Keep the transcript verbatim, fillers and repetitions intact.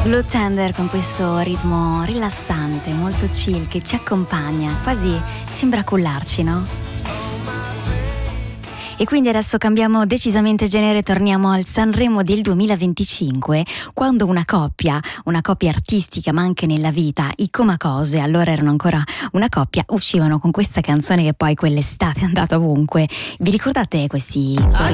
Blue Tender con questo ritmo rilassante, molto chill, che ci accompagna, quasi sembra cullarci, no? E quindi adesso cambiamo decisamente genere, torniamo al Sanremo del duemilaventicinque, quando una coppia, una coppia artistica ma anche nella vita, i Comacose, allora erano ancora una coppia, uscivano con questa canzone che poi quell'estate è andata ovunque. Vi ricordate questi?